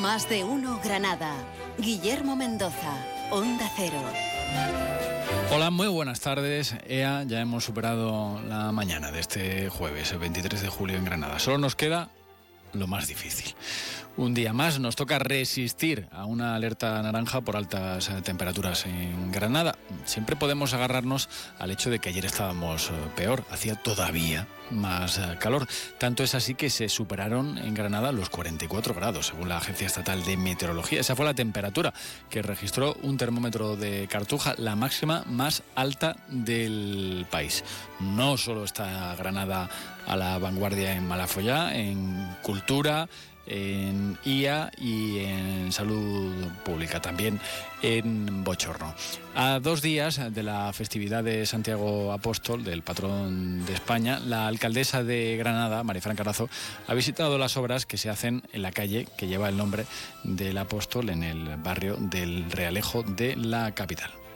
Más de uno Granada. Guillermo Mendoza, Onda Cero. Hola, muy buenas tardes. Ya hemos superado la mañana de este jueves, el 23 de julio en Granada. Solo nos queda lo más difícil. Un día más nos toca resistir a una alerta naranja por altas temperaturas en Granada. Siempre podemos agarrarnos al hecho de que ayer estábamos peor, hacía todavía más calor. Tanto es así que se superaron en Granada los 44 grados, según la Agencia Estatal de Meteorología. Esa fue la temperatura que registró un termómetro de Cartuja, la máxima más alta del país. No solo está Granada a la vanguardia en Malafollá, en cultura, en IA y en salud pública, también en bochorno. A 2 días de la festividad de Santiago Apóstol, del patrón de España, la alcaldesa de Granada, Marifran Carazo, ha visitado las obras que se hacen en la calle que lleva el nombre del apóstol en el barrio del Realejo de la capital.